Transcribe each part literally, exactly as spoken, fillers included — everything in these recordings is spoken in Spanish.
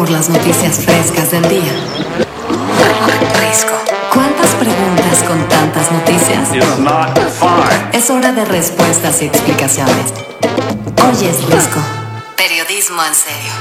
Por las noticias frescas del día. Risco. ¿Cuántas preguntas con tantas noticias? Es hora de respuestas y explicaciones. Hoy es Risco. Periodismo en serio.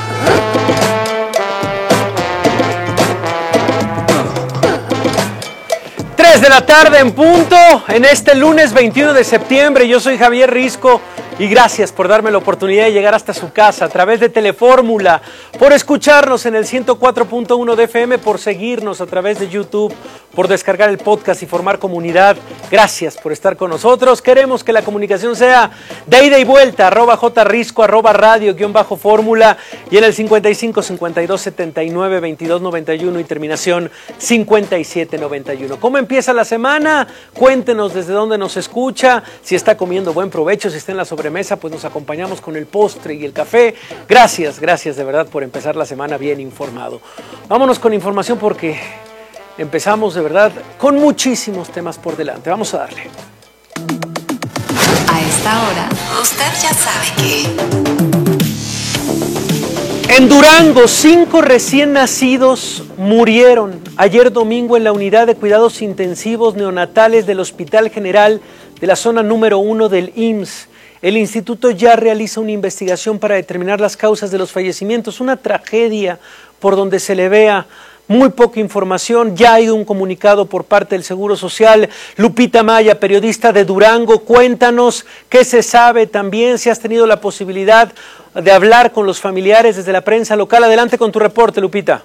tres de la tarde en punto, en este lunes veintiuno de septiembre. Yo soy Javier Risco y gracias por darme la oportunidad de llegar hasta su casa a través de Telefórmula, por escucharnos en el ciento cuatro punto uno de F M, por seguirnos a través de YouTube, por descargar el podcast y formar comunidad. Gracias por estar con nosotros. Queremos que la comunicación sea de ida y vuelta, arroba jrisco, arroba radio, guión bajo fórmula, y en el cincuenta y cinco, cincuenta y dos, setenta y nueve, veintidós, noventa y uno y terminación cincuenta y siete, noventa y uno. ¿Cómo empieza la semana? Cuéntenos desde dónde nos escucha, si está comiendo, buen provecho, si está en la sobremesa, pues nos acompañamos con el postre y el café. Gracias, gracias de verdad por empezar la semana bien informado. Vámonos con información porque empezamos de verdad con muchísimos temas por delante. Vamos a darle. A esta hora, usted ya sabe que... En Durango, cinco recién nacidos murieron ayer domingo en la unidad de cuidados intensivos neonatales del Hospital General de la zona número uno del I M S S. El instituto ya realiza una investigación para determinar las causas de los fallecimientos. Una tragedia por donde se le vea. Muy poca información, ya hay un comunicado por parte del Seguro Social. Lupita Maya, periodista de Durango, cuéntanos qué se sabe también, si has tenido la posibilidad de hablar con los familiares desde la prensa local. Adelante con tu reporte, Lupita.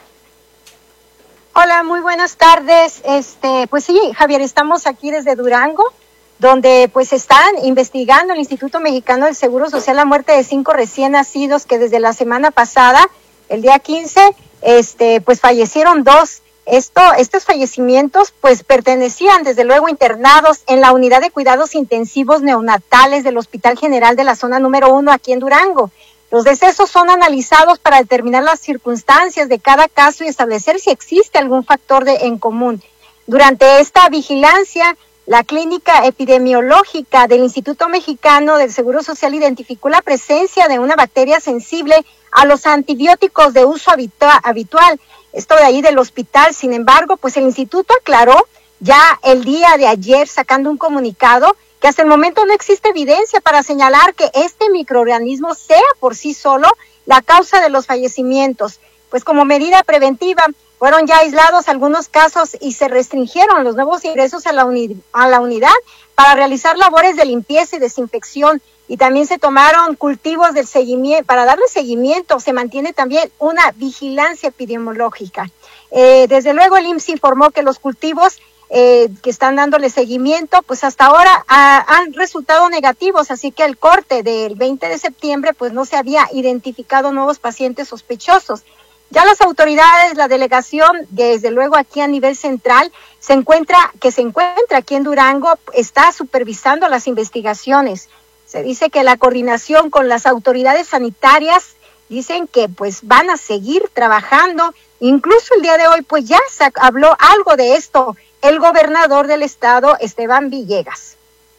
Hola, muy buenas tardes. Este, pues sí, Javier, estamos aquí desde Durango, donde pues están investigando el Instituto Mexicano del Seguro Social la muerte de cinco recién nacidos que desde la semana pasada, el día quince, este, pues fallecieron dos. Esto, estos fallecimientos pues pertenecían desde luego internados en la unidad de cuidados intensivos neonatales del Hospital General de la zona número uno aquí en Durango. Los decesos son analizados para determinar las circunstancias de cada caso y establecer si existe algún factor de, en común. Durante esta vigilancia, la clínica epidemiológica del Instituto Mexicano del Seguro Social identificó la presencia de una bacteria sensible a los antibióticos de uso habitua- habitual. Esto de ahí del hospital. Sin embargo, pues el instituto aclaró ya el día de ayer, sacando un comunicado, que hasta el momento no existe evidencia para señalar que este microorganismo sea por sí solo la causa de los fallecimientos. Pues como medida preventiva, fueron ya aislados algunos casos y se restringieron los nuevos ingresos a la, uni- a la unidad para realizar labores de limpieza y desinfección, y también se tomaron cultivos del seguimiento, para darle seguimiento. Se mantiene también una vigilancia epidemiológica. Eh, desde luego el I M S S informó que los cultivos eh, que están dándole seguimiento, pues hasta ahora ah, han resultado negativos, así que el corte del veinte de septiembre pues no se había identificado nuevos pacientes sospechosos. Ya las autoridades, la delegación, desde luego aquí a nivel central, se encuentra, que se encuentra aquí en Durango, está supervisando las investigaciones. Se dice que la coordinación con las autoridades sanitarias dicen que pues van a seguir trabajando. Incluso el día de hoy pues ya se habló algo de esto el gobernador del estado, Esteban Villegas.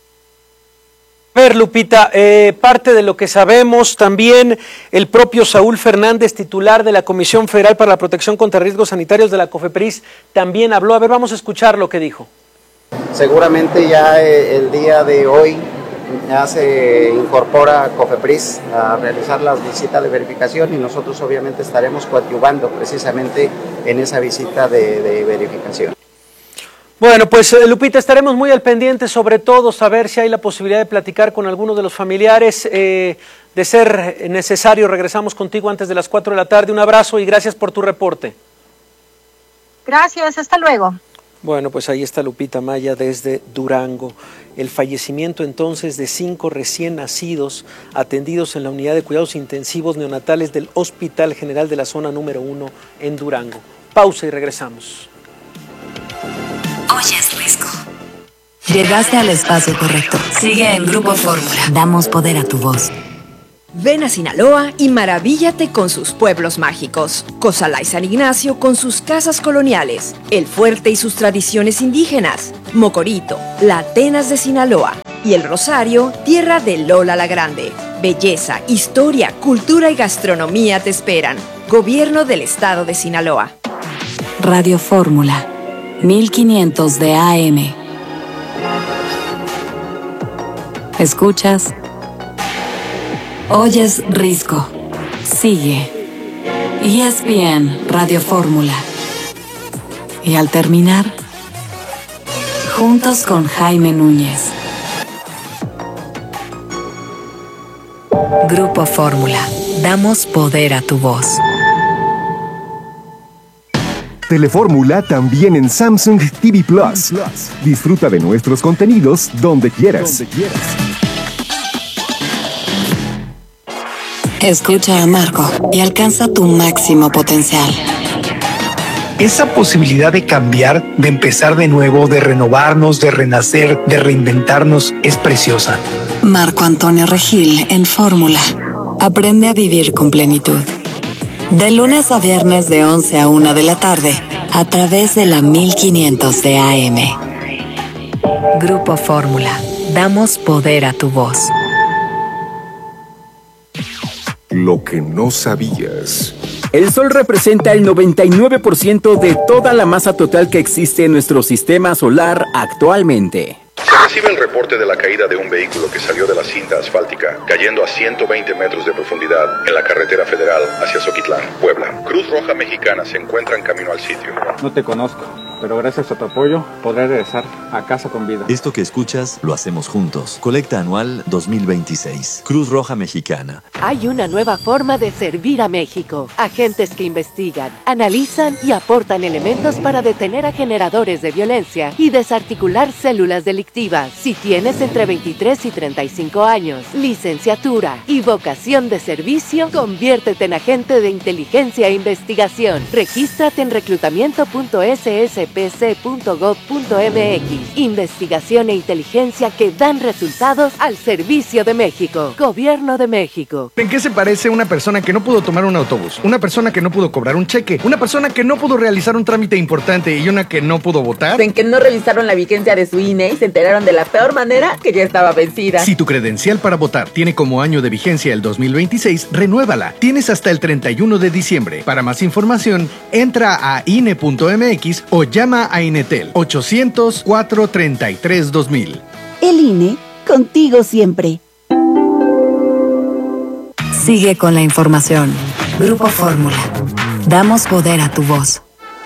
A ver, Lupita, eh, parte de lo que sabemos también, el propio Saúl Fernández, titular de la Comisión Federal para la Protección contra Riesgos Sanitarios de la COFEPRIS, también habló. A ver, vamos a escuchar lo que dijo. Seguramente ya eh, el día de hoy ya se incorpora COFEPRIS a realizar las visitas de verificación y nosotros obviamente estaremos coadyuvando precisamente en esa visita de, de verificación. Bueno, pues Lupita, estaremos muy al pendiente, sobre todo saber si hay la posibilidad de platicar con algunos de los familiares. Eh, de ser necesario, regresamos contigo antes de las cuatro de la tarde. Un abrazo y gracias por tu reporte. Gracias, hasta luego. Bueno, pues ahí está Lupita Maya desde Durango. El fallecimiento entonces de cinco recién nacidos atendidos en la unidad de cuidados intensivos neonatales del Hospital General de la zona número uno en Durango. Pausa y regresamos. Hoy es Risco. Llegaste al espacio correcto. Sigue en Grupo Fórmula. Damos poder a tu voz. Ven a Sinaloa y maravíllate con sus pueblos mágicos. Cozalá y San Ignacio con sus casas coloniales. El Fuerte y sus tradiciones indígenas. Mocorito, la Atenas de Sinaloa. Y El Rosario, tierra de Lola la Grande. Belleza, historia, cultura y gastronomía te esperan. Gobierno del Estado de Sinaloa. Radio Fórmula, mil quinientos de A M. Escuchas. Oyes Risco. Sigue. E S P N Radio Fórmula. Y al terminar, juntos con Jaime Núñez. Grupo Fórmula. Damos poder a tu voz. Telefórmula también en Samsung T V Plus. Disfruta de nuestros contenidos donde quieras. Escucha a Marco y alcanza tu máximo potencial. Esa posibilidad de cambiar, de empezar de nuevo, de renovarnos, de renacer, de reinventarnos, es preciosa. Marco Antonio Regil en Fórmula. Aprende a vivir con plenitud. De lunes a viernes de once a una de la tarde, a través de la mil quinientos de A M. Grupo Fórmula. Damos poder a tu voz. Lo que no sabías. El Sol representa el noventa y nueve por ciento de toda la masa total que existe en nuestro sistema solar actualmente. Se recibe el reporte de la caída de un vehículo que salió de la cinta asfáltica, cayendo a ciento veinte metros de profundidad en la carretera federal hacia Zoquitlán, Puebla. Cruz Roja Mexicana se encuentra en camino al sitio. No te conozco, pero gracias a tu apoyo podré regresar a casa con vida. Esto que escuchas lo hacemos juntos. Colecta anual dos mil veintiséis. Cruz Roja Mexicana. Hay una nueva forma de servir a México. Agentes que investigan, analizan y aportan elementos para detener a generadores de violencia y desarticular células delictivas. Si tienes entre veintitrés y treinta y cinco años, licenciatura y vocación de servicio, conviértete en agente de inteligencia e investigación. Regístrate en reclutamiento punto s s p c punto gov punto m x. Investigación e inteligencia que dan resultados al servicio de México. Gobierno de México. ¿En qué se parece una persona que no pudo tomar un autobús? Una persona que no pudo cobrar un cheque. Una persona que no pudo realizar un trámite importante y una que no pudo votar. En que no revisaron la vigencia de su I N E y se enteraron de la peor manera que ya estaba vencida. Si tu credencial para votar tiene como año de vigencia el dos mil veintiséis, renuévala. Tienes hasta el treinta y uno de diciembre. Para más información, entra a I N E punto m x o llama a Inetel ochocientos, cuatrocientos treinta y tres, dos mil. El I N E, contigo siempre. Sigue con la información. Grupo Fórmula. Damos poder a tu voz.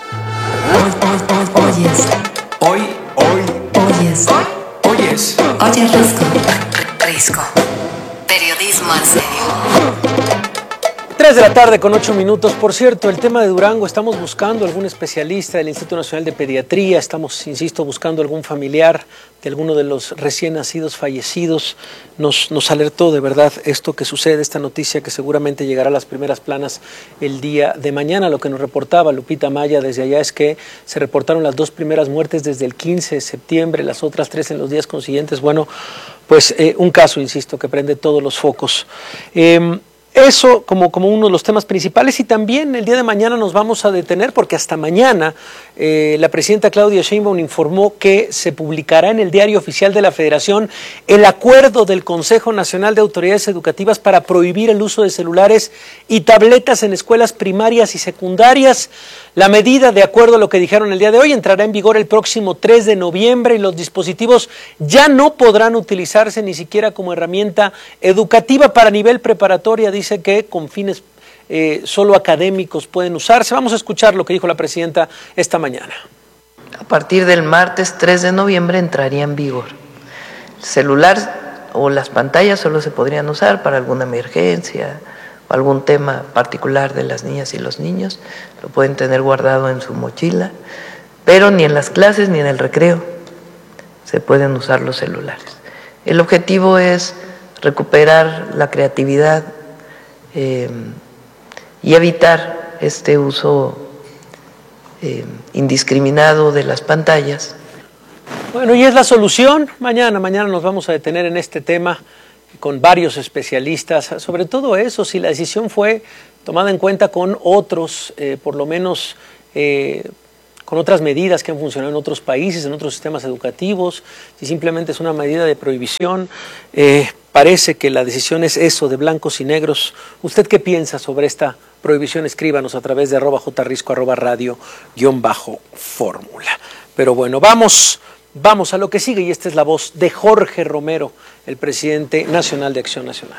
Hoy, hoy, hoy, oyes. Hoy, hoy. Oyes. Oyes. Oyes Risco. Risco. Periodismo en serio. tres de la tarde con ocho minutos. Por cierto, el tema de Durango, estamos buscando algún especialista del Instituto Nacional de Pediatría, estamos, insisto, buscando algún familiar de alguno de los recién nacidos fallecidos. Nos, nos alertó de verdad esto que sucede, esta noticia que seguramente llegará a las primeras planas el día de mañana. Lo que nos reportaba Lupita Maya desde allá es que se reportaron las dos primeras muertes desde el quince de septiembre, las otras tres en los días consiguientes. Bueno, pues eh, un caso, insisto, que prende todos los focos. Eh, Eso como, como uno de los temas principales, y también el día de mañana nos vamos a detener porque hasta mañana eh, la presidenta Claudia Sheinbaum informó que se publicará en el Diario Oficial de la Federación el acuerdo del Consejo Nacional de Autoridades Educativas para prohibir el uso de celulares y tabletas en escuelas primarias y secundarias. La medida, de acuerdo a lo que dijeron el día de hoy, entrará en vigor el próximo tres de noviembre y los dispositivos ya no podrán utilizarse ni siquiera como herramienta educativa para nivel preparatoria. Dice que con fines eh, solo académicos pueden usarse. Vamos a escuchar lo que dijo la presidenta esta mañana. A partir del martes tres de noviembre entraría en vigor. El celular o las pantallas solo se podrían usar para alguna emergencia o algún tema particular de las niñas y los niños. Lo pueden tener guardado en su mochila, pero ni en las clases ni en el recreo se pueden usar los celulares. El objetivo es recuperar la creatividad Eh, y evitar este uso eh, indiscriminado de las pantallas. Bueno, y es la solución. Mañana, mañana nos vamos a detener en este tema con varios especialistas, sobre todo eso, si la decisión fue tomada en cuenta con otros, eh, por lo menos eh, con otras medidas que han funcionado en otros países, en otros sistemas educativos, si simplemente es una medida de prohibición. Eh, parece que la decisión es eso, de blancos y negros. ¿Usted qué piensa sobre esta prohibición? Escríbanos a través de arroba jrisco, arroba radio, guión bajo fórmula. Pero bueno, vamos, vamos a lo que sigue, y esta es la voz de Jorge Romero, el presidente nacional de Acción Nacional.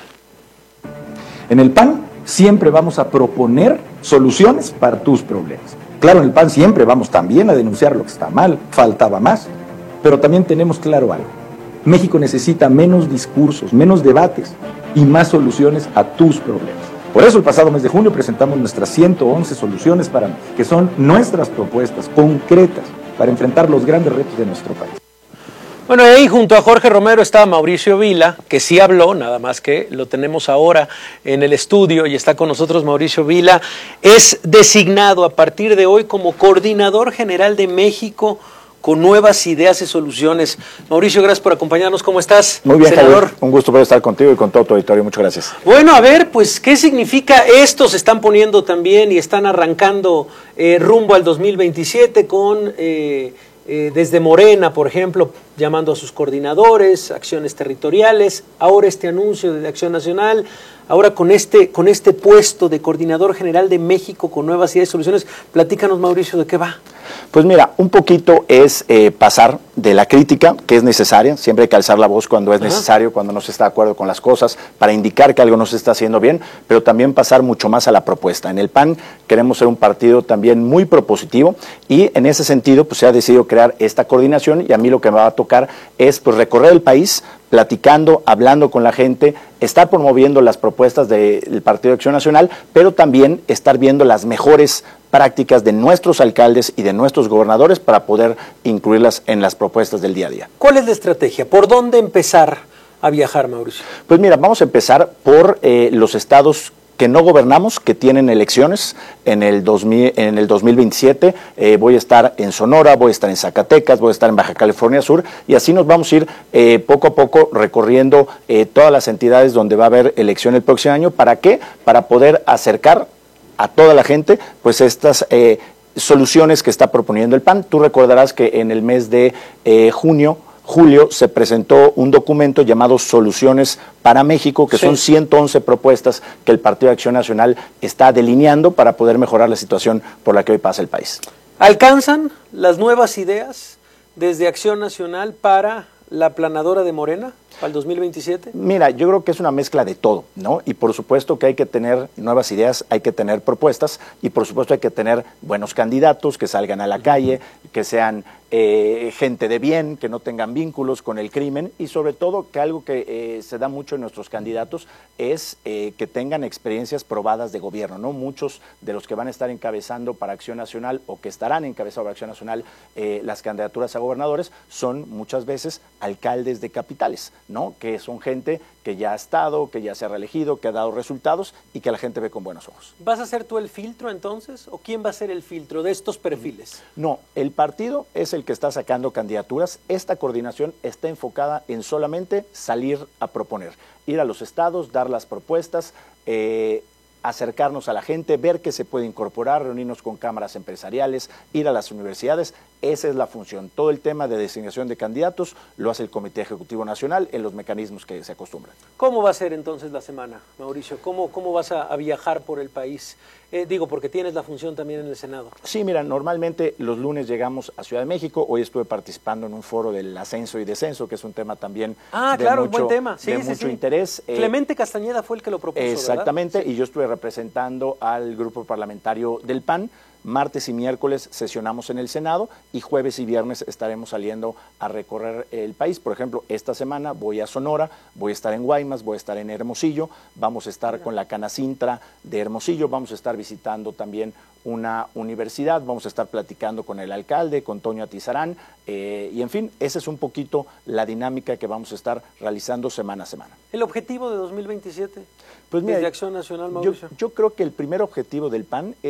En el P A N siempre vamos a proponer soluciones para tus problemas. Claro, en el P A N siempre vamos también a denunciar lo que está mal, faltaba más, pero también tenemos claro algo. México necesita menos discursos, menos debates y más soluciones a tus problemas. Por eso el pasado mes de junio presentamos nuestras ciento once soluciones para México, que son nuestras propuestas concretas para enfrentar los grandes retos de nuestro país. Bueno, y ahí junto a Jorge Romero está Mauricio Vila, que sí habló, nada más que lo tenemos ahora en el estudio y está con nosotros Mauricio Vila. Es designado a partir de hoy como Coordinador General de México con nuevas ideas y soluciones. Mauricio, gracias por acompañarnos. ¿Cómo estás, Muy bien, senador? Javier. Un gusto poder estar contigo y con todo tu auditorio. Muchas gracias. Bueno, a ver, pues, ¿qué significa esto? Se están poniendo también y están arrancando eh, rumbo al dos mil veintisiete con... Eh, Eh, desde Morena, por ejemplo, llamando a sus coordinadores, acciones territoriales, ahora este anuncio de Acción Nacional, ahora con este, con este puesto de Coordinador General de México con nuevas ideas y soluciones. Platícanos, Mauricio, ¿de qué va? Pues mira, un poquito es eh, pasar de la crítica, que es necesaria, siempre hay que alzar la voz cuando es Ajá. necesario, cuando no se está de acuerdo con las cosas, para indicar que algo no se está haciendo bien, pero también pasar mucho más a la propuesta. En el P A N queremos ser un partido también muy propositivo y en ese sentido pues se ha decidido crear esta coordinación y a mí lo que me va a tocar es pues recorrer el país, platicando, hablando con la gente, estar promoviendo las propuestas del Partido de Acción Nacional, pero también estar viendo las mejores prácticas de nuestros alcaldes y de nuestros gobernadores para poder incluirlas en las propuestas del día a día. ¿Cuál es la estrategia? ¿Por dónde empezar a viajar, Mauricio? Pues mira, vamos a empezar por eh, los estados que no gobernamos, que tienen elecciones en el, dos mil, en el dos mil veintisiete. Eh, voy a estar en Sonora, voy a estar en Zacatecas, voy a estar en Baja California Sur, y así nos vamos a ir eh, poco a poco recorriendo eh, todas las entidades donde va a haber elección el próximo año. ¿Para qué? Para poder acercar a toda la gente pues estas eh, soluciones que está proponiendo el P A N. Tú recordarás que en el mes de eh, junio, julio, se presentó un documento llamado Soluciones para México, que sí. son ciento once propuestas que el Partido de Acción Nacional está delineando para poder mejorar la situación por la que hoy pasa el país. ¿Alcanzan las nuevas ideas desde Acción Nacional para la planadora de Morena para el dos mil veintisiete? Mira, yo creo que es una mezcla de todo, ¿no? Y por supuesto que hay que tener nuevas ideas, hay que tener propuestas y por supuesto hay que tener buenos candidatos que salgan a la calle, que sean eh, gente de bien, que no tengan vínculos con el crimen y sobre todo que algo que eh, se da mucho en nuestros candidatos es eh, que tengan experiencias probadas de gobierno, ¿no? Muchos de los que van a estar encabezando para Acción Nacional o que estarán encabezando para Acción Nacional eh, las candidaturas a gobernadores son muchas veces alcaldes de capitales, ¿no? Que son gente que ya ha estado, que ya se ha reelegido, que ha dado resultados y que la gente ve con buenos ojos. ¿Vas a ser tú el filtro entonces? ¿O quién va a ser el filtro de estos perfiles? No, el partido es el que está sacando candidaturas. Esta coordinación está enfocada en solamente salir a proponer, ir a los estados, dar las propuestas, eh, acercarnos a la gente, ver qué se puede incorporar, reunirnos con cámaras empresariales, ir a las universidades. Esa es la función. Todo el tema de designación de candidatos lo hace el Comité Ejecutivo Nacional en los mecanismos que se acostumbran. ¿Cómo va a ser entonces la semana, Mauricio? ¿Cómo, cómo vas a, a viajar por el país? Eh, digo, porque tienes la función también en el Senado. Sí, mira, normalmente los lunes llegamos a Ciudad de México. Hoy estuve participando en un foro del ascenso y descenso, que es un tema también ah, de claro, mucho, buen tema. Sí, de sí, mucho sí. interés. Clemente Castañeda fue el que lo propuso, Exactamente, ¿verdad? Y yo estuve representando al grupo parlamentario del P A N. Martes y miércoles sesionamos en el Senado y jueves y viernes estaremos saliendo a recorrer el país. Por ejemplo, esta semana voy a Sonora, voy a estar en Guaymas, voy a estar en Hermosillo, vamos a estar con la Canacintra de Hermosillo, vamos a estar visitando también una universidad, vamos a estar platicando con el alcalde, con Toño Atizarán, eh, y en fin, esa es un poquito la dinámica que vamos a estar realizando semana a semana. ¿El objetivo de dos mil veintisiete? Pues mira, desde Acción Nacional, Mauricio. Yo, yo creo que el primer objetivo del P A N es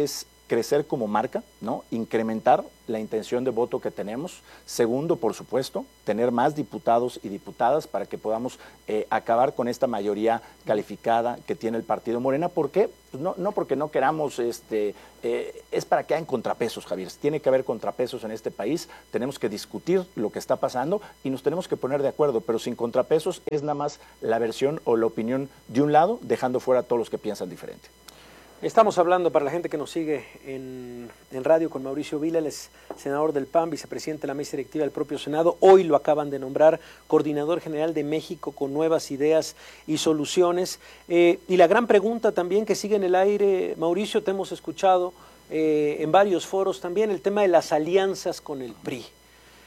crecer como marca, ¿no? Incrementar la intención de voto que tenemos. Segundo, por supuesto, tener más diputados y diputadas para que podamos eh, acabar con esta mayoría calificada que tiene el partido Morena. ¿Por qué? Pues no, no porque no queramos, este, eh, es para que hayan contrapesos, Javier. Tiene que haber contrapesos en este país, tenemos que discutir lo que está pasando y nos tenemos que poner de acuerdo, pero sin contrapesos es nada más la versión o la opinión de un lado, dejando fuera a todos los que piensan diferente. Estamos hablando, para la gente que nos sigue en, en radio, con Mauricio Vila, el senador del P A N, vicepresidente de la mesa directiva del propio Senado. Hoy lo acaban de nombrar coordinador general de México con nuevas ideas y soluciones. Eh, y la gran pregunta también que sigue en el aire, Mauricio, te hemos escuchado eh, en varios foros también, el tema de las alianzas con el P R I.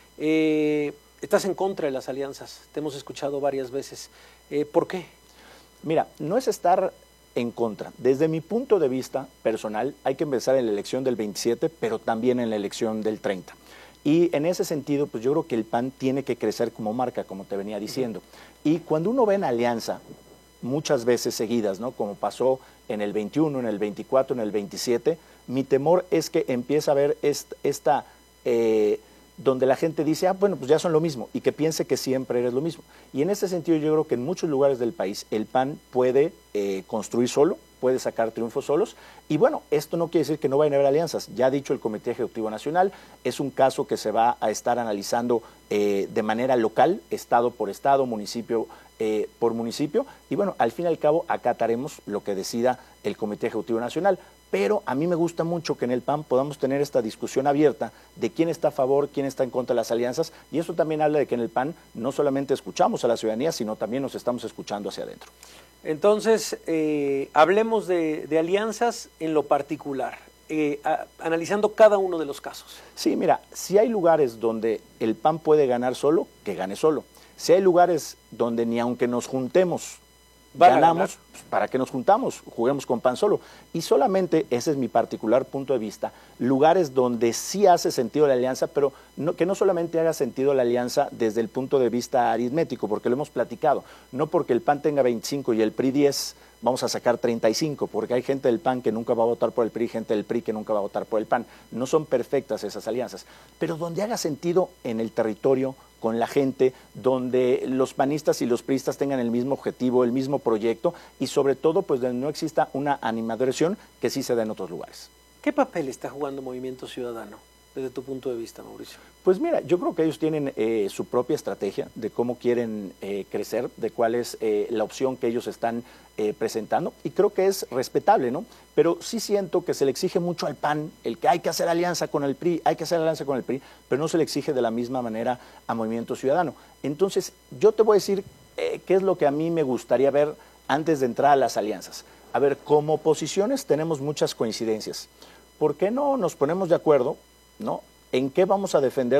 Eh, estás en contra de las alianzas, te hemos escuchado varias veces. Eh, ¿Por qué? Mira, no es estar en contra. Desde mi punto de vista personal, hay que empezar en la elección del veintisiete, pero también en la elección del treinta. Y en ese sentido, pues yo creo que el P A N tiene que crecer como marca, como te venía diciendo. Y cuando uno ve en alianza, muchas veces seguidas, ¿no? Como pasó en el veintiuno, en el veinticuatro, en el veintisiete, mi temor es que empiece a haber esta... esta eh, donde la gente dice, ah, bueno, pues ya son lo mismo, y que piense que siempre eres lo mismo. Y en ese sentido yo creo que en muchos lugares del país el P A N puede eh, construir solo, puede sacar triunfos solos, y bueno, esto no quiere decir que no vayan a haber alianzas. Ya ha dicho el Comité Ejecutivo Nacional, es un caso que se va a estar analizando eh, de manera local, estado por estado, municipio eh, por municipio, y bueno, al fin y al cabo acataremos lo que decida el Comité Ejecutivo Nacional. Pero a mí me gusta mucho que en el P A N podamos tener esta discusión abierta de quién está a favor, quién está en contra de las alianzas, y eso también habla de que en el P A N no solamente escuchamos a la ciudadanía, sino también nos estamos escuchando hacia adentro. Entonces, eh, hablemos de, de alianzas en lo particular, eh, a, analizando cada uno de los casos. Sí, mira, si hay lugares donde el P A N puede ganar solo, que gane solo. Si hay lugares donde ni aunque nos juntemos, ganamos, pues, ¿para qué nos juntamos? Juguemos con P A N solo. Y solamente, ese es mi particular punto de vista, lugares donde sí hace sentido la alianza, pero no, que no solamente haga sentido la alianza desde el punto de vista aritmético, porque lo hemos platicado, no porque el P A N tenga veinticinco y el P R I diez, vamos a sacar treinta y cinco, porque hay gente del P A N que nunca va a votar por el P R I, gente del P R I que nunca va a votar por el P A N. No son perfectas esas alianzas, pero donde haga sentido en el territorio, con la gente, donde los panistas y los priistas tengan el mismo objetivo, el mismo proyecto, y sobre todo, pues donde no exista una animadversión que sí se da en otros lugares. ¿Qué papel está jugando Movimiento Ciudadano desde tu punto de vista, Mauricio? Pues mira, yo creo que ellos tienen eh, su propia estrategia de cómo quieren eh, crecer, de cuál es eh, la opción que ellos están eh, presentando, y creo que es respetable, ¿no? Pero sí siento que se le exige mucho al P A N, el que hay que hacer alianza con el P R I, hay que hacer alianza con el P R I, pero no se le exige de la misma manera a Movimiento Ciudadano. Entonces, yo te voy a decir eh, qué es lo que a mí me gustaría ver antes de entrar a las alianzas. A ver, como oposiciones tenemos muchas coincidencias. ¿Por qué no nos ponemos de acuerdo, ¿no? ¿En qué vamos a defender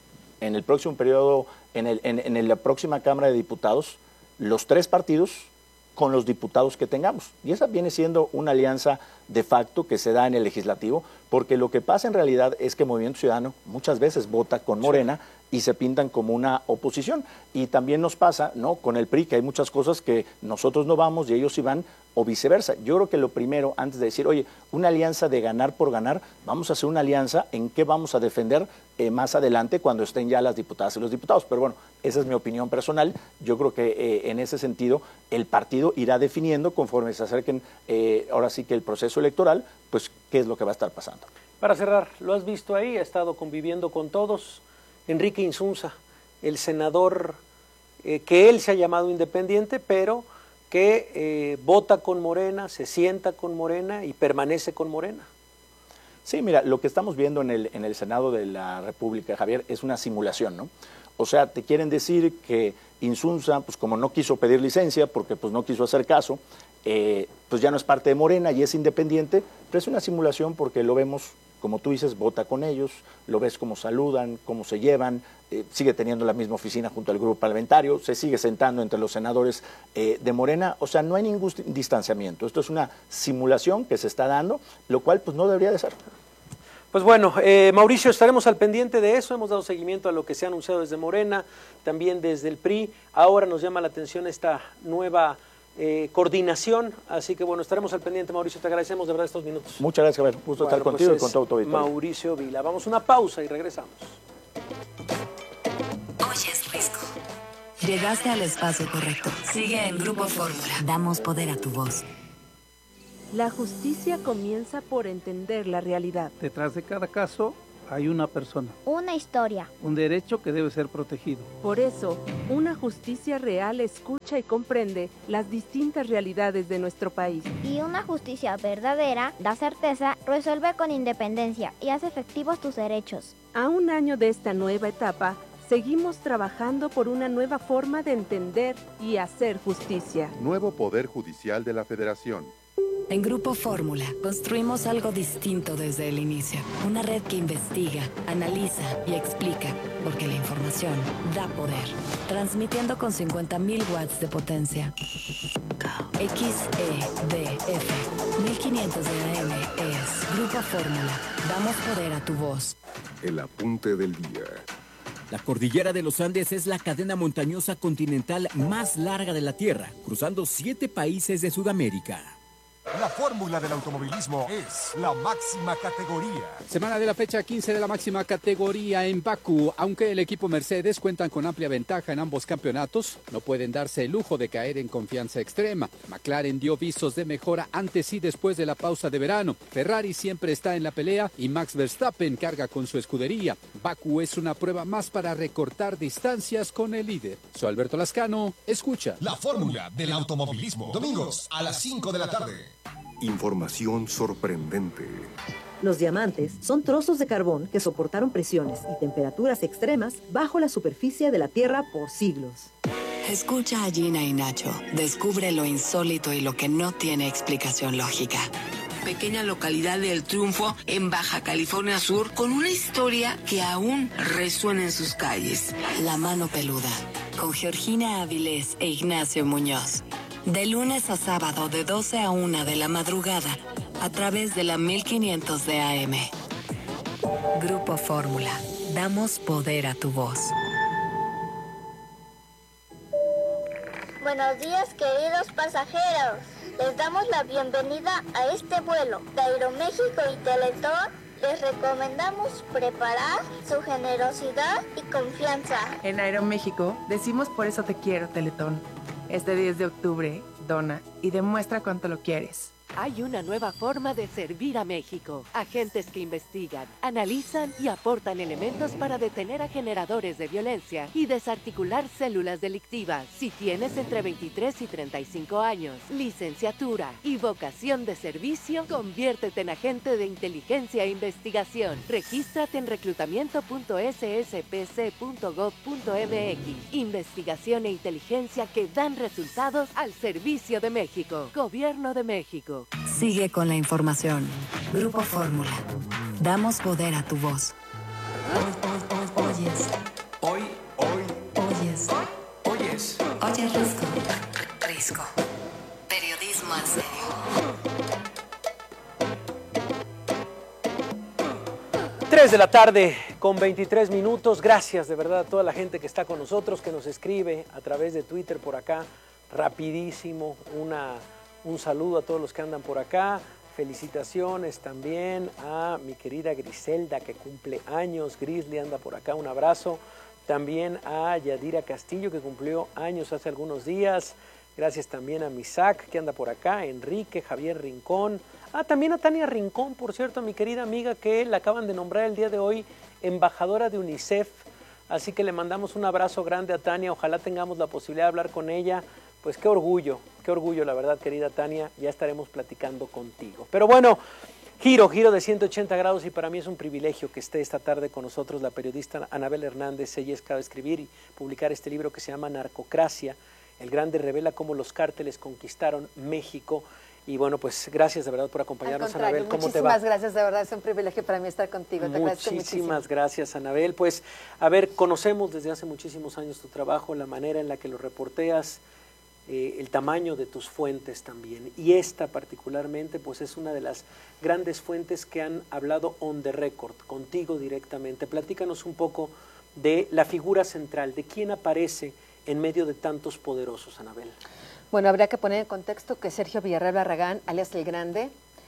en el próximo periodo, en, el, en, en la próxima Cámara de Diputados, los tres partidos con los diputados que tengamos? Y esa viene siendo una alianza de facto que se da en el legislativo, porque lo que pasa en realidad es que Movimiento Ciudadano muchas veces vota con Morena y se pintan como una oposición. Y también nos pasa, ¿no?, con el P R I, que hay muchas cosas que nosotros no vamos y ellos sí van, o viceversa. Yo creo que lo primero, antes de decir, oye, una alianza de ganar por ganar, vamos a hacer una alianza en qué vamos a defender eh, más adelante cuando estén ya las diputadas y los diputados. Pero bueno, esa es mi opinión personal. Yo creo que eh, en ese sentido el partido irá definiendo conforme se acerquen eh, ahora sí que el proceso electoral, pues qué es lo que va a estar pasando. Para cerrar, lo has visto ahí, ha estado conviviendo con todos. Enrique Insunza, el senador eh, que él se ha llamado independiente, pero que eh, vota con Morena, se sienta con Morena y permanece con Morena. Sí, mira, lo que estamos viendo en el, en el Senado de la República, Javier, es una simulación, ¿no? O sea, te quieren decir que Insunza, pues como no quiso pedir licencia, porque pues no quiso hacer caso, eh, pues ya no es parte de Morena y es independiente, pero es una simulación porque lo vemos, como tú dices, vota con ellos, lo ves cómo saludan, cómo se llevan, eh, sigue teniendo la misma oficina junto al grupo parlamentario, se sigue sentando entre los senadores eh, de Morena, o sea, no hay ningún distanciamiento. Esto es una simulación que se está dando, lo cual pues no debería de ser. Pues bueno, eh, Mauricio, estaremos al pendiente de eso, hemos dado seguimiento a lo que se ha anunciado desde Morena, también desde el P R I. Ahora nos llama la atención esta nueva eh, coordinación, así que bueno, estaremos al pendiente. Mauricio, te agradecemos de verdad estos minutos. Muchas gracias, Javier. Gusto bueno, estar contigo pues y con todo tu auditorio. Mauricio Vila. Vamos a una pausa y regresamos. Oye, es Risco. Llegaste al espacio correcto. Sigue en Grupo Fórmula. Damos poder a tu voz. La justicia comienza por entender la realidad. Detrás de cada caso hay una persona. Una historia. Un derecho que debe ser protegido. Por eso, una justicia real escucha y comprende las distintas realidades de nuestro país. Y una justicia verdadera da certeza, resuelve con independencia y hace efectivos tus derechos. A un año de esta nueva etapa, seguimos trabajando por una nueva forma de entender y hacer justicia. Nuevo Poder Judicial de la Federación. En Grupo Fórmula construimos algo distinto desde el inicio. Una red que investiga, analiza y explica, porque la información da poder. Transmitiendo con cincuenta mil watts de potencia. X E D F mil quinientos de A M es Grupo Fórmula. Damos poder a tu voz. El apunte del día. La cordillera de los Andes es la cadena montañosa continental más larga de la Tierra, cruzando siete países de Sudamérica. La fórmula del automovilismo es la máxima categoría. Semana de la fecha quince de la máxima categoría en Bakú. Aunque el equipo Mercedes cuentan con amplia ventaja en ambos campeonatos, no pueden darse el lujo de caer en confianza extrema. McLaren dio visos de mejora antes y después de la pausa de verano. Ferrari siempre está en la pelea y Max Verstappen carga con su escudería. Bakú es una prueba más para recortar distancias con el líder. Soy Alberto Lascano, escucha. La fórmula del automovilismo. Domingos a las cinco de la tarde. Información sorprendente. Los diamantes son trozos de carbón que soportaron presiones y temperaturas extremas bajo la superficie de la Tierra por siglos. Escucha a Gina y Nacho. Descubre lo insólito y lo que no tiene explicación lógica. Pequeña localidad de El Triunfo, en Baja California Sur, con una historia que aún resuena en sus calles. La mano peluda, con Georgina Avilés e Ignacio Muñoz. De lunes a sábado de doce a una de la madrugada, a través de la mil quinientos de A M. Grupo Fórmula. Damos poder a tu voz. Buenos días, queridos pasajeros. Les damos la bienvenida a este vuelo de Aeroméxico y Teletón. Les recomendamos preparar su generosidad y confianza. En Aeroméxico decimos por eso te quiero, Teletón. Este diez de octubre, dona y demuestra cuánto lo quieres. Hay una nueva forma de servir a México. Agentes que investigan, analizan y aportan elementos para detener a generadores de violencia y desarticular células delictivas. Si tienes entre veintitrés y treinta y cinco años, licenciatura y vocación de servicio, conviértete en agente de inteligencia e investigación. Regístrate en reclutamiento punto s s p c punto gov punto m x. Investigación e inteligencia que dan resultados al servicio de México. Gobierno de México. Sigue con la información. Grupo Fórmula. Damos poder a tu voz. Hoy, hoy, hoy, oyes. Hoy, hoy. Oyes. Oyes. Oye, Risco. Risco. Periodismo en serio. tres de la tarde con veintitrés minutos. Gracias de verdad a toda la gente que está con nosotros, que nos escribe a través de Twitter por acá. Rapidísimo, una... Un saludo a todos los que andan por acá. Felicitaciones también a mi querida Griselda, que cumple años. Grizzly anda por acá, un abrazo. También a Yadira Castillo, que cumplió años hace algunos días. Gracias también a Misak, que anda por acá. Enrique, Javier Rincón. Ah, también a Tania Rincón, por cierto, mi querida amiga, que la acaban de nombrar el día de hoy embajadora de UNICEF. Así que le mandamos un abrazo grande a Tania. Ojalá tengamos la posibilidad de hablar con ella. Pues qué orgullo, qué orgullo, la verdad, querida Tania, ya estaremos platicando contigo. Pero bueno, giro, giro de ciento ochenta grados y para mí es un privilegio que esté esta tarde con nosotros la periodista Anabel Hernández. Ella acaba de escribir y publicar este libro que se llama Narcocracia. El Grande revela cómo los cárteles conquistaron México. Y bueno, pues gracias de verdad por acompañarnos, Anabel. ¿Cómo te va? Muchísimas gracias, de verdad, es un privilegio para mí estar contigo. Te agradezco muchísimo. Muchísimas gracias, Anabel. Pues, a ver, conocemos desde hace muchísimos años tu trabajo, la manera en la que lo reporteas, Eh, el tamaño de tus fuentes también, y esta particularmente pues es una de las grandes fuentes que han hablado on the record, contigo directamente. Platícanos un poco de la figura central, de quién aparece en medio de tantos poderosos, Anabel. Bueno, habría que poner en contexto que Sergio Villarreal Barragán, alias El Grande,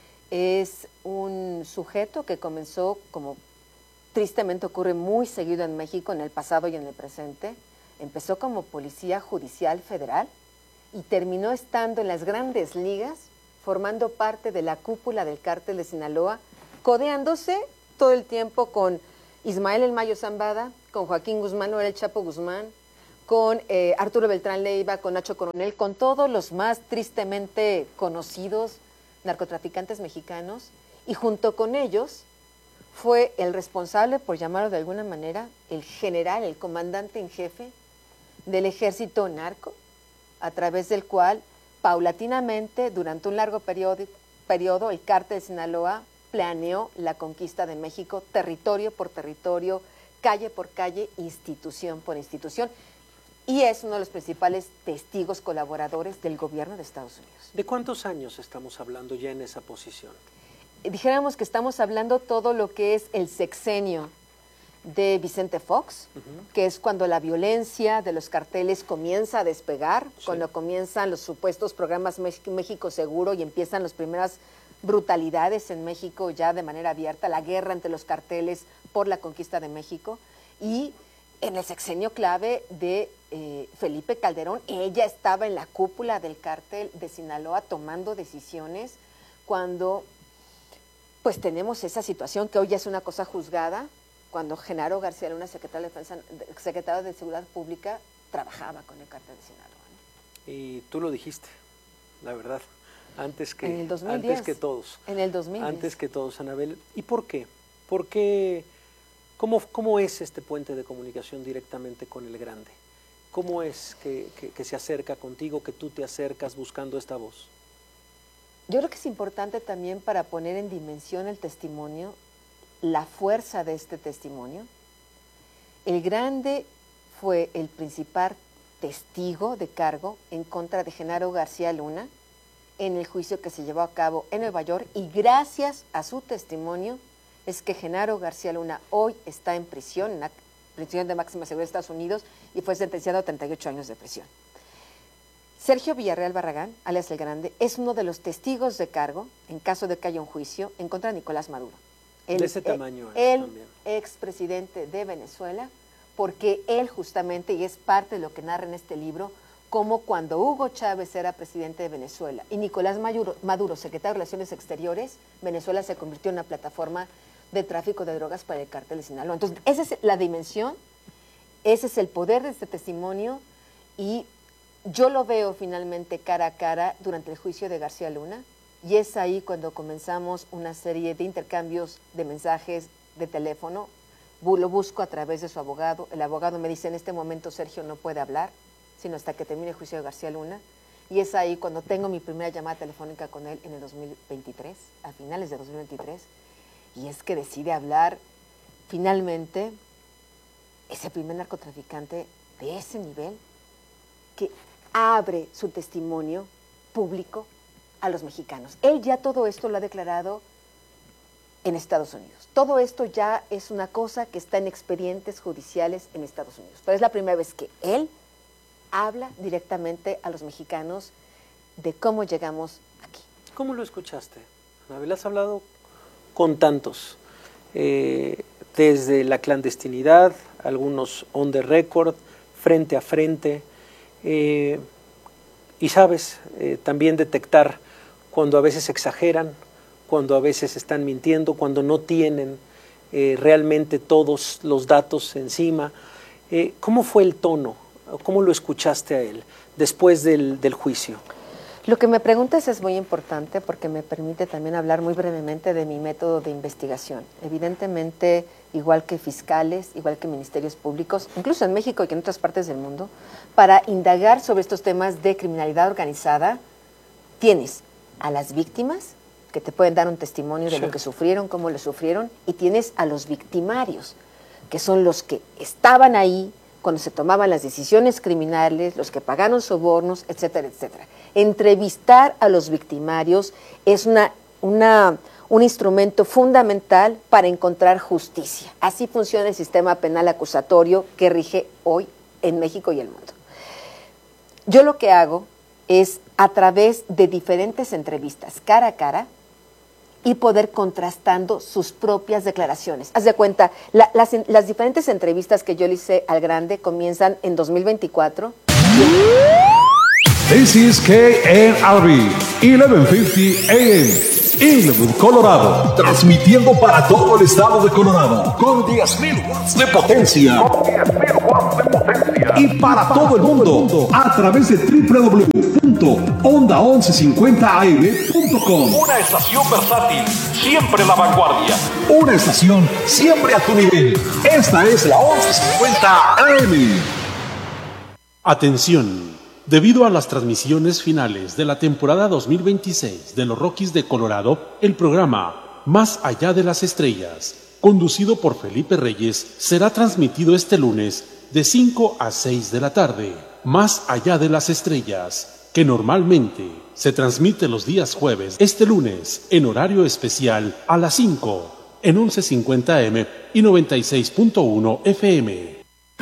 es un sujeto que comenzó, como tristemente ocurre muy seguido en México, en el pasado y en el presente, empezó como policía judicial federal y terminó estando en las grandes ligas, formando parte de la cúpula del cártel de Sinaloa, codeándose todo el tiempo con Ismael El Mayo Zambada, con Joaquín Guzmán o El Chapo Guzmán, con eh, Arturo Beltrán Leiva, con Nacho Coronel, con todos los más tristemente conocidos narcotraficantes mexicanos, y junto con ellos fue el responsable, por llamarlo de alguna manera, el general, el comandante en jefe del ejército narco, a través del cual paulatinamente, durante un largo periodo, periodo el cártel de Sinaloa planeó la conquista de México, territorio por territorio, calle por calle, institución por institución, y es uno de los principales testigos colaboradores del gobierno de Estados Unidos. ¿De cuántos años estamos hablando ya en esa posición? Dijéramos que estamos hablando todo lo que es el sexenio de Vicente Fox, uh-huh. que es cuando la violencia de los carteles comienza a despegar, sí. cuando comienzan los supuestos programas México Seguro y empiezan las primeras brutalidades en México ya de manera abierta, la guerra entre los carteles por la conquista de México, y en el sexenio clave de eh, Felipe Calderón, ella estaba en la cúpula del cártel de Sinaloa tomando decisiones cuando pues tenemos esa situación que hoy ya es una cosa juzgada, cuando Genaro García Luna, secretario de, Defensa, secretario de Seguridad Pública, trabajaba con el cártel de Sinaloa, ¿no? Y tú lo dijiste, la verdad, antes que, en el dos mil diez, antes que todos. En el dos mil diez. Antes que todos, Anabel. ¿Y por qué? ¿Por qué? ¿Cómo, cómo es este puente de comunicación directamente con el Grande? ¿Cómo es que, que, que se acerca contigo, que tú te acercas buscando esta voz? Yo creo que es importante también para poner en dimensión el testimonio, la fuerza de este testimonio. El Grande fue el principal testigo de cargo en contra de Genaro García Luna en el juicio que se llevó a cabo en Nueva York, y gracias a su testimonio es que Genaro García Luna hoy está en prisión, en la prisión de máxima seguridad de Estados Unidos, y fue sentenciado a treinta y ocho años de prisión. Sergio Villarreal Barragán, alias El Grande, es uno de los testigos de cargo, en caso de que haya un juicio, en contra de Nicolás Maduro. El, de ese tamaño. El, el expresidente de Venezuela, porque él justamente, y es parte de lo que narra en este libro, como cuando Hugo Chávez era presidente de Venezuela y Nicolás Maduro, Maduro, secretario de Relaciones Exteriores, Venezuela se convirtió en una plataforma de tráfico de drogas para el cártel de Sinaloa. Entonces, esa es la dimensión, ese es el poder de este testimonio, y yo lo veo finalmente cara a cara durante el juicio de García Luna, y es ahí cuando comenzamos una serie de intercambios de mensajes de teléfono. Lo busco a través de su abogado, el abogado me dice: en este momento Sergio no puede hablar, sino hasta que termine el juicio de García Luna, y es ahí cuando tengo mi primera llamada telefónica con él en el dos mil veintitrés, a finales de dos mil veintitrés, y es que decide hablar finalmente ese primer narcotraficante de ese nivel que abre su testimonio público a los mexicanos. Él ya todo esto lo ha declarado en Estados Unidos. Todo esto ya es una cosa que está en expedientes judiciales en Estados Unidos, pero es la primera vez que él habla directamente a los mexicanos de cómo llegamos aquí. ¿Cómo lo escuchaste? Anabel, has hablado con tantos, eh, desde la clandestinidad, algunos on the record, frente a frente, eh, y sabes eh, también detectar cuando a veces exageran, cuando a veces están mintiendo, cuando no tienen eh, realmente todos los datos encima. Eh, ¿Cómo fue el tono? ¿Cómo lo escuchaste a él después del, del juicio? Lo que me preguntas es muy importante porque me permite también hablar muy brevemente de mi método de investigación. Evidentemente, igual que fiscales, igual que ministerios públicos, incluso en México y en otras partes del mundo, para indagar sobre estos temas de criminalidad organizada, tienes a las víctimas, que te pueden dar un testimonio de sí. lo que sufrieron, cómo lo sufrieron, y tienes a los victimarios, que son los que estaban ahí cuando se tomaban las decisiones criminales, los que pagaron sobornos, etcétera, etcétera. Entrevistar a los victimarios es una, una, un instrumento fundamental para encontrar justicia. Así funciona el sistema penal acusatorio que rige hoy en México y el mundo. Yo lo que hago es a través de diferentes entrevistas, cara a cara, y poder contrastando sus propias declaraciones. Haz de cuenta, la, las, las diferentes entrevistas que yo le hice al Grande comienzan en dos mil veinticuatro. This is K N R B, eleven fifty A M, Inglewood, Colorado. Transmitiendo para todo el estado de Colorado con diez mil watts de potencia. Con diez mil watts de potencia. Y para todo el mundo a través de doble u doble u doble u punto onda once cincuenta a m punto com. Una estación versátil, siempre la vanguardia. Una estación siempre a tu nivel. Esta es la once cincuenta A M. Atención. Debido a las transmisiones finales de la temporada dos mil veintiséis de los Rockies de Colorado, el programa Más Allá de las Estrellas, conducido por Felipe Reyes, será transmitido este lunes de cinco a seis de la tarde. Más Allá de las Estrellas, que normalmente se transmite los días jueves, este lunes en horario especial a las cinco en once cincuenta A M y noventa y seis punto uno F M.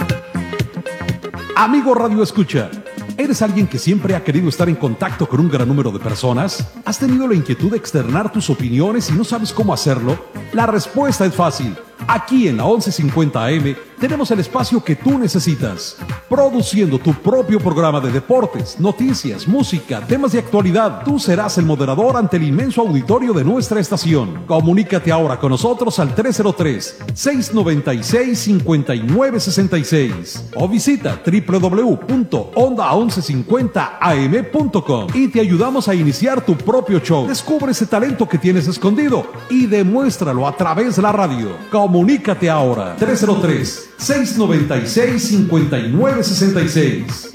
Amigo Radio Escucha, ¿eres alguien que siempre ha querido estar en contacto con un gran número de personas? ¿Has tenido la inquietud de externar tus opiniones y no sabes cómo hacerlo? La respuesta es fácil. Aquí en la once cincuenta A M tenemos el espacio que tú necesitas. Produciendo tu propio programa de deportes, noticias, música, temas de actualidad. Tú serás el moderador ante el inmenso auditorio de nuestra estación. Comunícate ahora con nosotros al tres cero tres, seis nueve seis, cinco nueve seis seis o visita doble u doble u doble u punto onda once cincuenta a m punto com y te ayudamos a iniciar tu propio show. Descubre ese talento que tienes escondido y demuéstralo a través de la radio. Comunícate ahora tres cero tres, seis nueve seis, cinco nueve seis seis.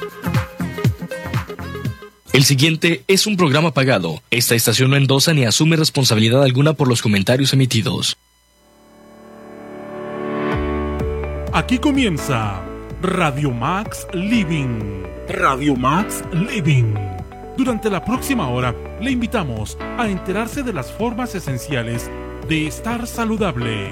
El siguiente es un programa pagado. Esta estación no endosa ni asume responsabilidad alguna por los comentarios emitidos. Aquí comienza Radio Max Living. Radio Max Living. Durante la próxima hora le invitamos a enterarse de las formas esenciales de estar saludable.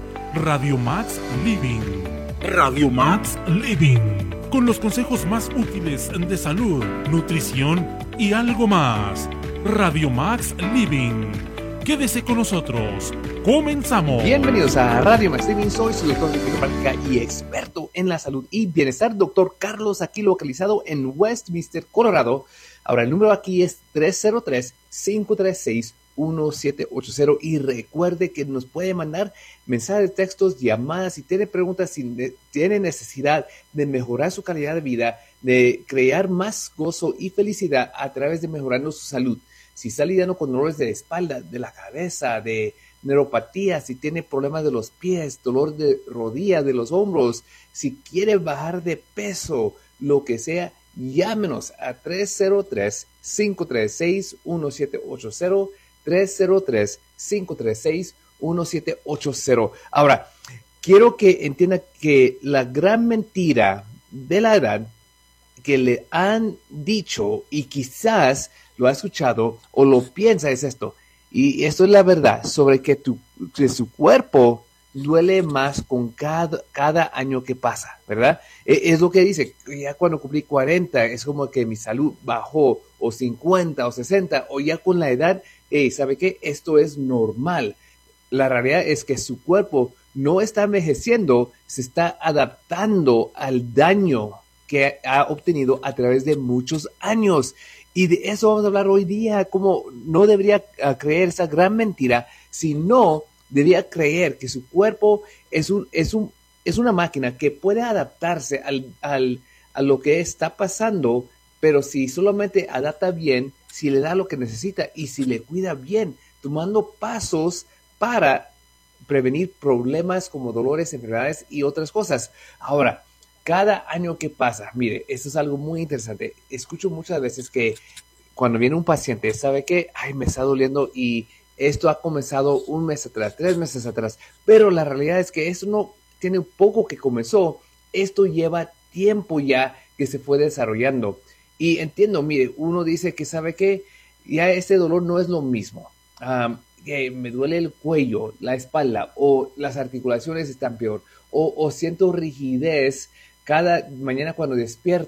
Radio Max Living. Radio Max Living. Con los consejos más útiles de salud, nutrición y algo más. Radio Max Living. Quédese con nosotros. Comenzamos. Bienvenidos a Radio Max Living. Soy su doctor de quiropráctica y experto en la salud y bienestar, doctor Carlos, aquí localizado en Westminster, Colorado. Ahora el número aquí es tres cero tres, cinco tres seis, uno siete ocho cero y recuerde que nos puede mandar mensajes de textos, llamadas, si tiene preguntas, si ne- tiene necesidad de mejorar su calidad de vida, de crear más gozo y felicidad a través de mejorando su salud. Si está lidiando con dolores de espalda, de la cabeza, de neuropatía, si tiene problemas de los pies, dolor de rodilla, de los hombros, si quiere bajar de peso, lo que sea, llámenos a tres cero tres, cinco tres seis, uno siete ocho cero, tres cero tres, cinco tres seis, uno siete ocho cero. Ahora, quiero que entienda que la gran mentira de la edad que le han dicho y quizás lo ha escuchado o lo piensa es esto, y esto es la verdad, sobre que, tu, que su cuerpo duele más con cada, cada año que pasa, ¿verdad? Es, es lo que dice, ya cuando cumplí cuarenta es como que mi salud bajó, o cincuenta o sesenta, o ya con la edad, hey, ¿sabe qué? Esto es normal. La realidad es que su cuerpo no está envejeciendo, se está adaptando al daño que ha obtenido a través de muchos años. Y de eso vamos a hablar hoy día, cómo no debería uh, creer esa gran mentira, sino debería creer que su cuerpo es, un, es, un, es una máquina que puede adaptarse al, al, a lo que está pasando, pero si solamente adapta bien, si le da lo que necesita y si le cuida bien, tomando pasos para prevenir problemas como dolores, enfermedades y otras cosas. Ahora, cada año que pasa, mire, esto es algo muy interesante. Escucho muchas veces que cuando viene un paciente, ¿sabe qué? Ay, me está doliendo y esto ha comenzado un mes atrás, tres meses atrás. Pero la realidad es que esto no tiene poco que comenzó. Esto lleva tiempo ya que se fue desarrollando. Y entiendo, mire, uno dice que, ¿sabe qué? Ya este dolor no es lo mismo. Um, que me duele el cuello, la espalda, o las articulaciones están peor, o, o siento rigidez cada mañana cuando despierto,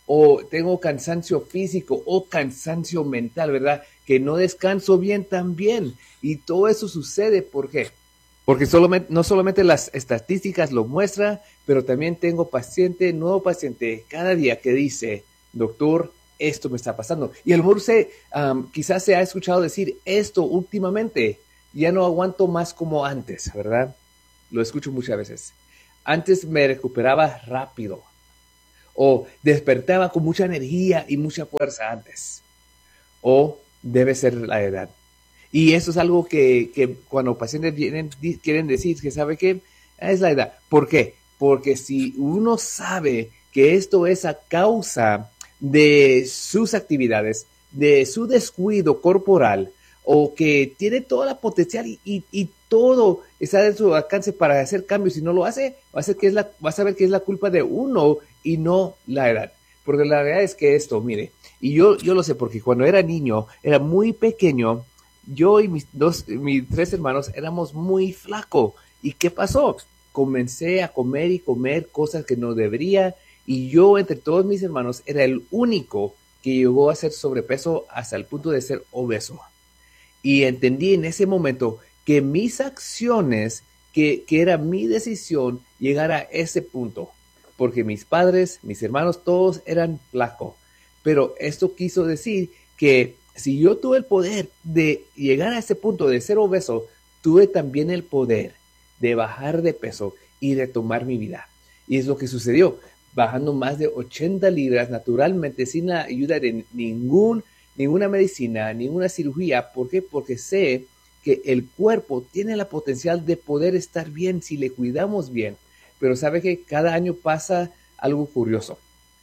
o tengo cansancio físico o cansancio mental, ¿verdad? Que no descanso bien también. Y todo eso sucede, ¿por qué? Porque solamente, no solamente las estadísticas lo muestran, pero también tengo paciente, nuevo paciente, cada día que dice, doctor, esto me está pasando. Y a lo mejor usted um, quizás se ha escuchado decir esto últimamente, ya no aguanto más como antes, ¿verdad? Lo escucho muchas veces. Antes me recuperaba rápido o despertaba con mucha energía y mucha fuerza antes. O debe ser la edad. Y eso es algo que, que cuando pacientes vienen, quieren decir que sabe que es la edad. ¿Por qué? Porque si uno sabe que esto es a causa de sus actividades, de su descuido corporal, o que tiene toda la potencial y, y, y todo está en su alcance para hacer cambios, si no lo hace, va a, ser que es la, va a saber que es la culpa de uno y no la edad. Porque la verdad es que esto, mire, y yo, yo lo sé porque cuando era niño, era muy pequeño, yo y mis dos, mis tres hermanos éramos muy flacos. ¿Y qué pasó? Comencé a comer y comer cosas que no debería, y yo entre todos mis hermanos era el único que llegó a ser sobrepeso hasta el punto de ser obeso. Y entendí en ese momento que mis acciones, que, que era mi decisión llegar a ese punto, porque mis padres, mis hermanos, todos eran flacos. Pero esto quiso decir que si yo tuve el poder de llegar a ese punto de ser obeso, tuve también el poder de bajar de peso y retomar mi vida. Y es lo que sucedió, bajando más de ochenta libras naturalmente, sin la ayuda de ningún, ninguna medicina, ninguna cirugía. ¿Por qué? Porque sé que el cuerpo tiene la potencial de poder estar bien si le cuidamos bien. Pero sabe que cada año pasa algo curioso.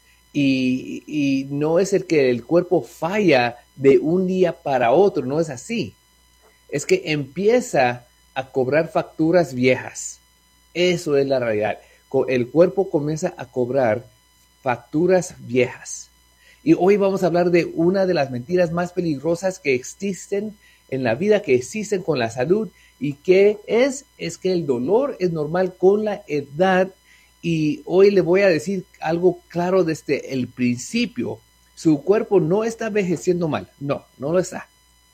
Y, y no es el que el cuerpo falla de un día para otro, no es así. Es que empieza a cobrar facturas viejas. Eso es la realidad. El cuerpo comienza a cobrar facturas viejas. Y hoy vamos a hablar de una de las mentiras más peligrosas que existen en la vida, que existen con la salud. ¿Y qué es? Es que el dolor es normal con la edad. Y hoy le voy a decir algo claro desde el principio. Su cuerpo no está envejeciendo mal. No, no lo está.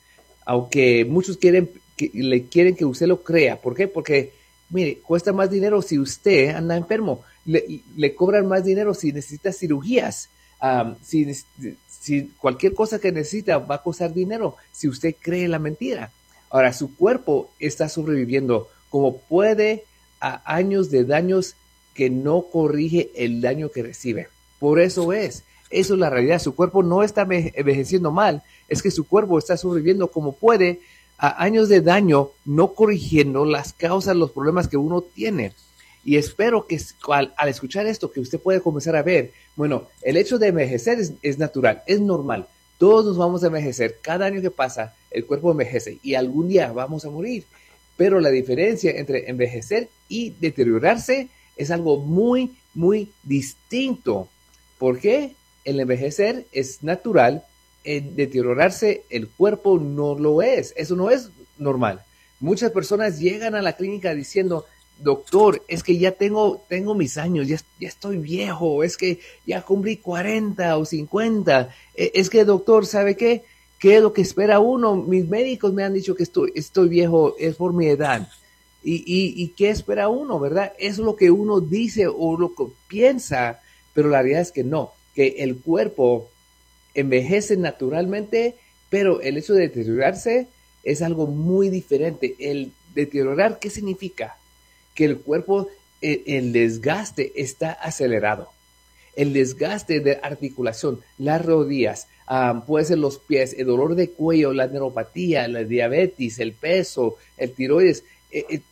Aunque muchos quieren que, le quieren que usted lo crea. ¿Por qué? Porque, mire, cuesta más dinero si usted anda enfermo. Le, le cobran más dinero si necesita cirugías. Um, si, si cualquier cosa que necesita va a costar dinero si usted cree la mentira. Ahora, su cuerpo está sobreviviendo como puede a años de daños que no corrige el daño que recibe. Por eso es, eso es la realidad. Su cuerpo no está envejeciendo mal, es que su cuerpo está sobreviviendo como puede a años de daño, no corrigiendo las causas, los problemas que uno tiene. Y espero que al, al escuchar esto, que usted pueda comenzar a ver, bueno, el hecho de envejecer es, es natural, es normal. Todos nos vamos a envejecer. Cada año que pasa, el cuerpo envejece y algún día vamos a morir. Pero la diferencia entre envejecer y deteriorarse es algo muy, muy distinto. ¿Por qué? El envejecer es natural, el deteriorarse el cuerpo no lo es. Eso no es normal. Muchas personas llegan a la clínica diciendo, doctor, es que ya tengo, tengo mis años, ya, ya estoy viejo, es que ya cumplí cuarenta o cincuenta. Es que, doctor, ¿sabe qué? ¿Qué es lo que espera uno? Mis médicos me han dicho que estoy, estoy viejo, es por mi edad. ¿Y, y, y qué espera uno, verdad? Eso es lo que uno dice o lo que piensa, pero la realidad es que no, que el cuerpo envejece naturalmente, pero el hecho de deteriorarse es algo muy diferente. El deteriorar, ¿qué significa? Que el cuerpo, el, el desgaste está acelerado. El desgaste de articulación, las rodillas, um, puede ser los pies, el dolor de cuello, la neuropatía, la diabetes, el peso, el tiroides, eh, eh,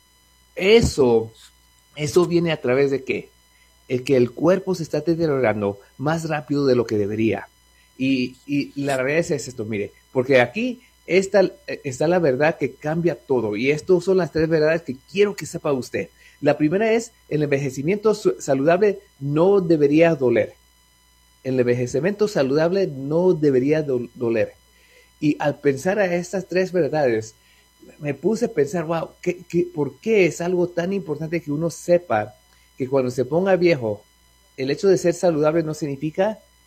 Eso, eso viene a través de qué? El que el cuerpo se está deteriorando más rápido de lo que debería. Y, y la realidad es esto, mire, porque aquí está, está la verdad que cambia todo. Y estas son las tres verdades que quiero que sepa usted. La primera es, el envejecimiento saludable no debería doler. El envejecimiento saludable no debería do- doler. Y al pensar a estas tres verdades, me puse a pensar, wow, ¿qué, qué, ¿por qué es algo tan importante que uno sepa que cuando se ponga viejo, el hecho de ser saludable no significa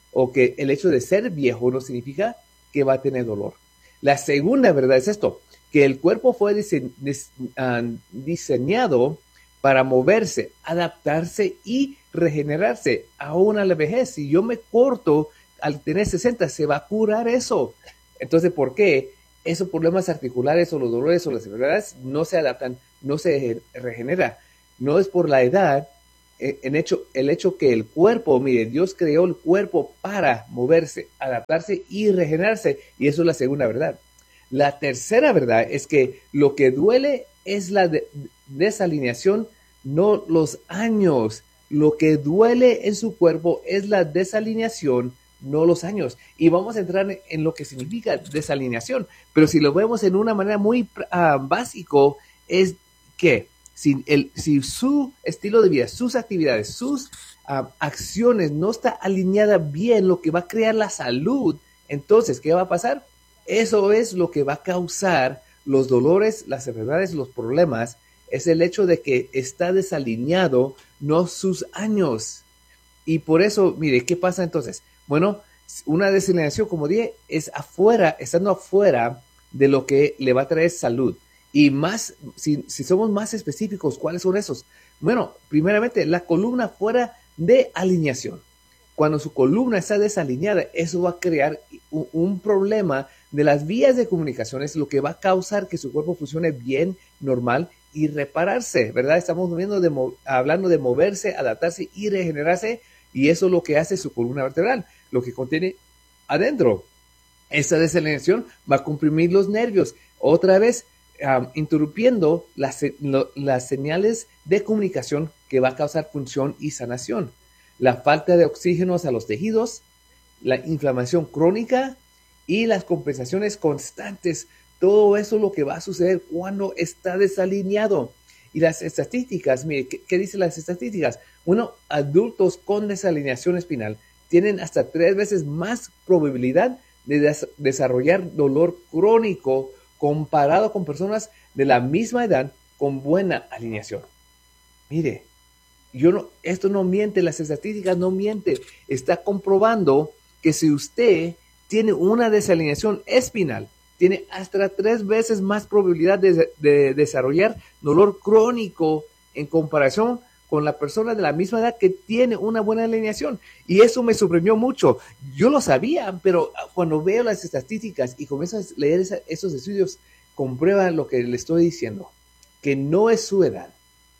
o que el hecho de ser viejo no significa que va a tener dolor. La segunda verdad es esto, que el cuerpo fue dise dis uh, diseñado para moverse, adaptarse y regenerarse aún a la vejez. Si yo me corto al tener sesenta, se va a curar eso. Entonces, ¿por qué? Esos problemas articulares o los dolores o las enfermedades no se adaptan, no se regenera. No es por la edad, en hecho, el hecho que el cuerpo, mire, Dios creó el cuerpo para moverse, adaptarse y regenerarse, y eso es la segunda verdad. La tercera verdad es que lo que duele es la de desalineación, no los años. Lo que duele en su cuerpo es la desalineación, no los años. Y vamos a entrar en lo que significa desalineación, pero si lo vemos en una manera muy uh, básico, es que si, el, si su estilo de vida, sus actividades, sus uh, acciones no está alineada bien, lo que va a crear la salud, entonces, ¿qué va a pasar? Eso es lo que va a causar los dolores, las enfermedades, los problemas. Es el hecho de que está desalineado, no sus años. Y por eso, mire, ¿qué pasa entonces? Bueno, una desalineación, como dije, es afuera, estando afuera de lo que le va a traer salud. Y más, si, si somos más específicos, ¿cuáles son esos? Bueno, primeramente, la columna fuera de alineación. Cuando su columna está desalineada, eso va a crear un, un problema de las vías de comunicaciones, lo que va a causar que su cuerpo funcione bien, normal y repararse, ¿verdad? Estamos viendo de hablando de moverse, adaptarse y regenerarse, y eso es lo que hace su columna vertebral, lo que contiene adentro. Esta desalineación va a comprimir los nervios, otra vez um, interrumpiendo las, lo, las señales de comunicación que va a causar función y sanación. La falta de oxígeno a los tejidos, la inflamación crónica y las compensaciones constantes. Todo eso es lo que va a suceder cuando está desalineado. Y las estadísticas, mire, ¿qué, qué dicen las estadísticas? Bueno, adultos con desalineación espinal tienen hasta tres veces más probabilidad de des desarrollar dolor crónico comparado con personas de la misma edad con buena alineación. Mire, yo no, esto no miente, las estadísticas no mienten. Está comprobando que si usted tiene una desalineación espinal, tiene hasta tres veces más probabilidad de, de desarrollar dolor crónico en comparación con la persona de la misma edad que tiene una buena alineación. Y eso me sorprendió mucho. Yo lo sabía, pero cuando veo las estadísticas y comienzo a leer esa, esos estudios, comprueban lo que le estoy diciendo, que no es su edad,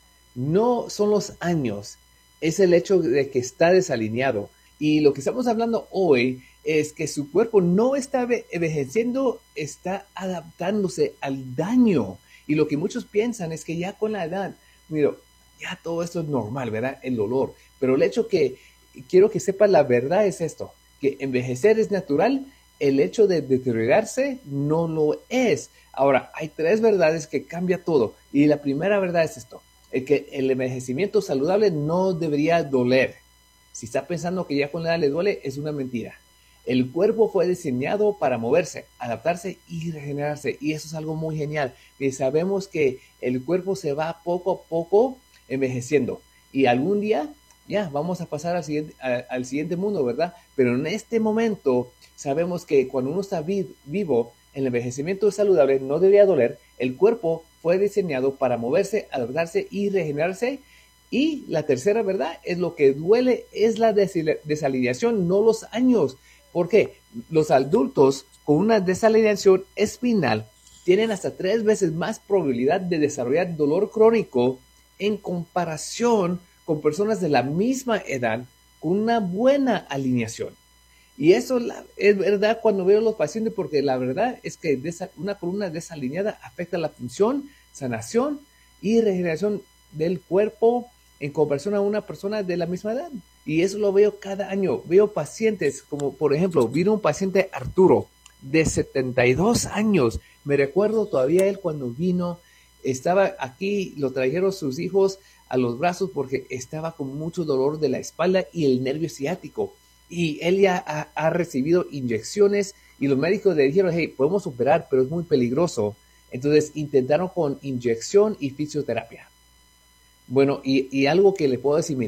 no son los años, es el hecho de que está desalineado. Y lo que estamos hablando hoy es que su cuerpo no está envejeciendo, está adaptándose al daño. Y lo que muchos piensan es que ya con la edad, mira, ya todo esto es normal, ¿verdad? El dolor. Pero el hecho que, quiero que sepan la verdad es esto, que envejecer es natural, el hecho de deteriorarse no lo es. Ahora, hay tres verdades que cambia todo. Y la primera verdad es esto, el que el envejecimiento saludable no debería doler. Si está pensando que ya con la edad le duele, es una mentira. El cuerpo fue diseñado para moverse, adaptarse y regenerarse. Y eso es algo muy genial. Y sabemos que el cuerpo se va poco a poco envejeciendo. Y algún día ya vamos a pasar al siguiente, a, al siguiente mundo, ¿verdad? Pero en este momento sabemos que cuando uno está vi, vivo, el envejecimiento saludable no debería doler. El cuerpo fue diseñado para moverse, adaptarse y regenerarse. Y la tercera verdad es lo que duele es la desalineación, no los años. ¿Por qué? Los adultos con una desalineación espinal tienen hasta tres veces más probabilidad de desarrollar dolor crónico en comparación con personas de la misma edad con una buena alineación. Y eso es verdad cuando veo a los pacientes, porque la verdad es que una columna desalineada afecta la función, sanación y regeneración del cuerpo en comparación a una persona de la misma edad. Y eso lo veo cada año. Veo pacientes, como por ejemplo, vino un paciente Arturo de setenta y dos años. Me recuerdo todavía él cuando vino, estaba aquí, lo trajeron sus hijos a los brazos porque estaba con mucho dolor de la espalda y el nervio ciático. Y él ya ha, ha recibido inyecciones y los médicos le dijeron, hey, podemos operar, pero es muy peligroso. Entonces intentaron con inyección y fisioterapia. Bueno, y, y algo que le puedo decir, mire,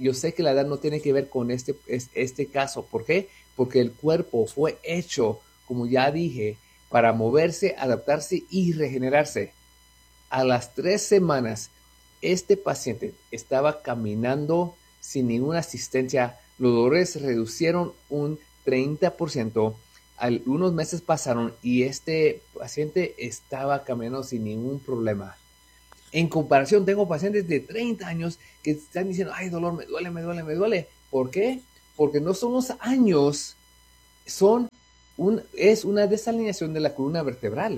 yo sé que la edad no tiene que ver con este, este caso. ¿Por qué? Porque el cuerpo fue hecho, como ya dije, para moverse, adaptarse y regenerarse. A las tres semanas, este paciente estaba caminando sin ninguna asistencia. Los dolores se reducieron un treinta por ciento. Algunos meses pasaron y este paciente estaba caminando sin ningún problema. En comparación, tengo pacientes de treinta años que están diciendo, ay, dolor, me duele, me duele, me duele. ¿Por qué? Porque no son los años, son un, es una desalineación de la columna vertebral.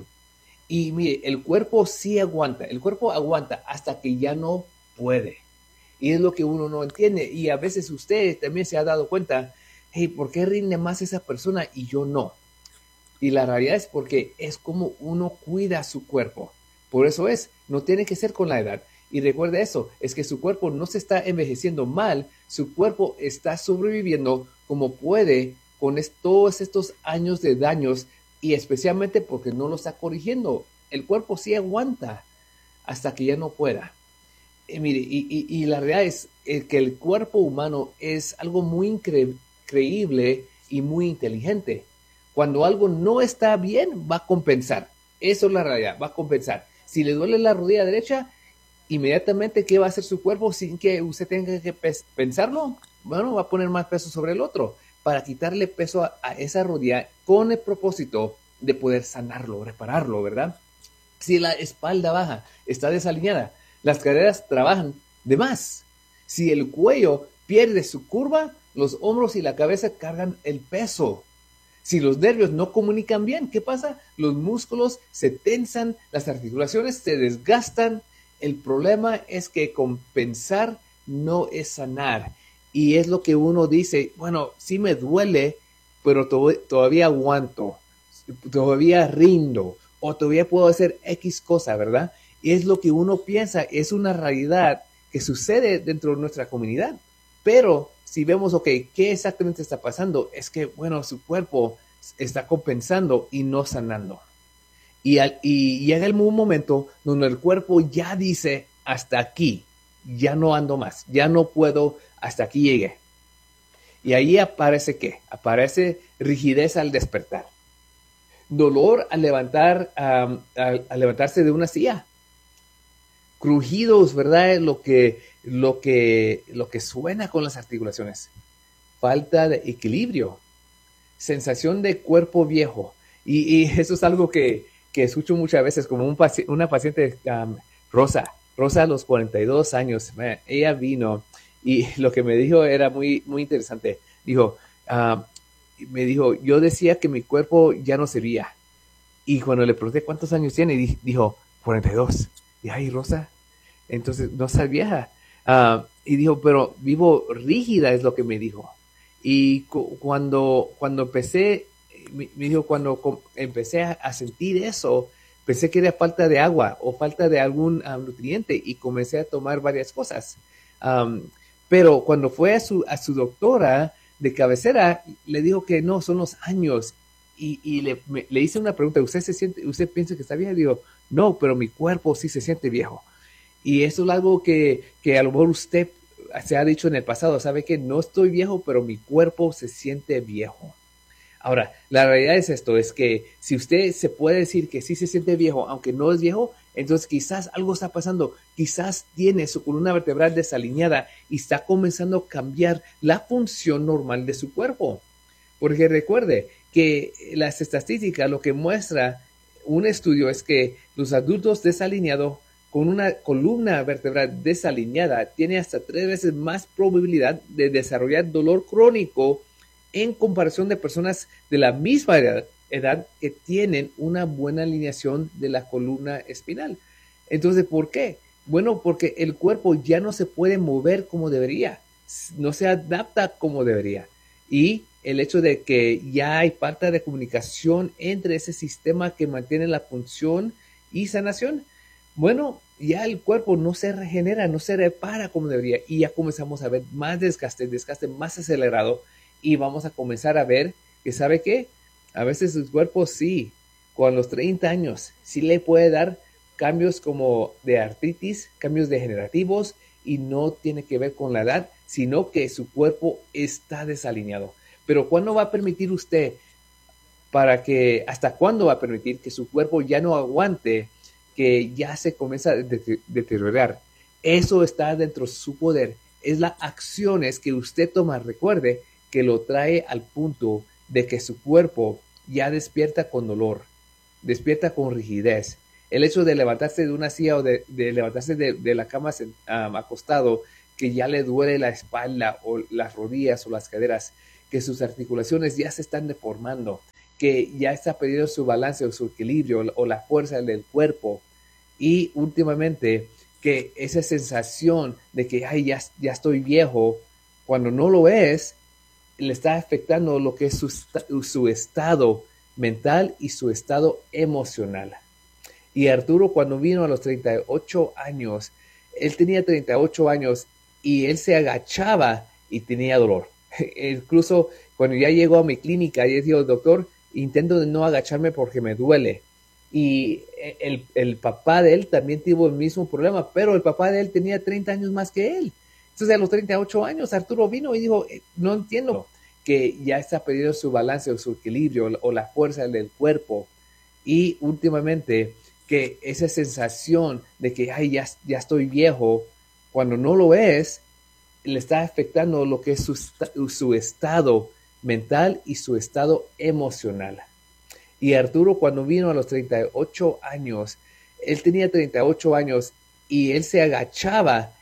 Y mire, el cuerpo sí aguanta, el cuerpo aguanta hasta que ya no puede. Y es lo que uno no entiende. Y a veces usted también se ha dado cuenta, hey, ¿por qué rinde más esa persona y yo no? Y la realidad es porque es como uno cuida su cuerpo. Por eso es, no tiene que ser con la edad. Y recuerda eso, es que su cuerpo no se está envejeciendo mal, su cuerpo está sobreviviendo como puede con es, todos estos años de daños y especialmente porque no lo está corrigiendo. El cuerpo sí aguanta hasta que ya no pueda. Y mire, y, y, y la realidad es que el cuerpo humano es algo muy incre- increíble y muy inteligente. Cuando algo no está bien, va a compensar. Eso es la realidad, va a compensar. Si le duele la rodilla derecha, inmediatamente, ¿qué va a hacer su cuerpo sin que usted tenga que pensarlo? Bueno, va a poner más peso sobre el otro para quitarle peso a, a esa rodilla con el propósito de poder sanarlo, repararlo, ¿verdad? Si la espalda baja está desalineada, las caderas trabajan de más. Si el cuello pierde su curva, los hombros y la cabeza cargan el peso. Si los nervios no comunican bien, ¿qué pasa? Los músculos se tensan, las articulaciones se desgastan. El problema es que compensar no es sanar. Y es lo que uno dice, bueno, sí me duele, pero to- todavía aguanto, todavía rindo, o todavía puedo hacer X cosa, ¿verdad? Y es lo que uno piensa, es una realidad que sucede dentro de nuestra comunidad. Pero si vemos, ok, ¿qué exactamente está pasando? Es que, bueno, su cuerpo está compensando y no sanando. Y, al, y llega el momento donde el cuerpo ya dice, hasta aquí, ya no ando más, ya no puedo, hasta aquí llegué. Y ahí aparece ¿qué? Aparece rigidez al despertar. Dolor al levantar, um, al, al levantarse de una silla. Crujidos, ¿verdad? Lo que, lo que, lo que suena con las articulaciones. Falta de equilibrio. Sensación de cuerpo viejo. Y, y eso es algo que, que escucho muchas veces, como un paci- una paciente, um, Rosa, Rosa a los cuarenta y dos años, man, ella vino y lo que me dijo era muy, muy interesante. Dijo, uh, me dijo, yo decía que mi cuerpo ya no servía. Y cuando le pregunté cuántos años tiene, dijo, cuarenta y dos. Y ay, Rosa, entonces no estás vieja. Uh, y dijo, pero vivo rígida, es lo que me dijo. Y cu- cuando, cuando empecé, me, me dijo, cuando com- empecé a, a sentir eso, pensé que era falta de agua o falta de algún um, nutriente y comencé a tomar varias cosas. Um, pero cuando fue a su, a su doctora de cabecera, le dijo que no, son los años. Y, y le, me, le hice una pregunta, ¿usted se siente, usted piensa que está vieja? Digo, no, pero mi cuerpo sí se siente viejo. Y eso es algo que, que a lo mejor usted se ha dicho en el pasado, sabe que no estoy viejo, pero mi cuerpo se siente viejo. Ahora, la realidad es esto, es que si usted se puede decir que sí se siente viejo, aunque no es viejo, entonces quizás algo está pasando, quizás tiene su columna vertebral desalineada y está comenzando a cambiar la función normal de su cuerpo. Porque recuerde que las estadísticas, lo que muestra un estudio es que los adultos desalineados con una columna vertebral desalineada tienen hasta tres veces más probabilidad de desarrollar dolor crónico en comparación de personas de la misma edad, edad que tienen una buena alineación de la columna espinal. Entonces, ¿por qué? Bueno, porque el cuerpo ya no se puede mover como debería, no se adapta como debería. Y el hecho de que ya hay falta de comunicación entre ese sistema que mantiene la función y sanación, bueno, ya el cuerpo no se regenera, no se repara como debería y ya comenzamos a ver más desgaste, desgaste más acelerado y vamos a comenzar a ver que, ¿sabe qué? A veces el cuerpo sí, con los treinta años, sí le puede dar cambios como de artritis, cambios degenerativos y no tiene que ver con la edad, sino que su cuerpo está desalineado. Pero ¿cuándo va a permitir usted para que, hasta cuándo va a permitir que su cuerpo ya no aguante, que ya se comienza a deteriorar? Eso está dentro de su poder. Es las acciones que usted toma, recuerde, que lo trae al punto de que su cuerpo ya despierta con dolor, despierta con rigidez. El hecho de levantarse de una silla o de, de levantarse de, de la cama um, acostado, que ya le duele la espalda o las rodillas o las caderas, que sus articulaciones ya se están deformando, que ya está perdiendo su balance o su equilibrio o la fuerza del cuerpo. Y últimamente, que esa sensación de que ay, ya, ya estoy viejo, cuando no lo es, le está afectando lo que es su, su estado mental y su estado emocional. Y Arturo, cuando vino a los treinta y ocho años, él tenía treinta y ocho años y él se agachaba y tenía dolor. Incluso cuando ya llegó a mi clínica, yo digo, doctor, intento de no agacharme porque me duele. Y el, el papá de él también tuvo el mismo problema, pero el papá de él tenía treinta años más que él. Entonces a los treinta y ocho años Arturo vino y dijo, no entiendo, que ya está perdiendo su balance o su equilibrio o la fuerza del cuerpo. Y últimamente, que esa sensación de que ay, ya, ya estoy viejo, cuando no lo es, le está afectando lo que es su, su estado mental y su estado emocional. Y Arturo, cuando vino a los treinta y ocho años, él tenía treinta y ocho años y él se agachaba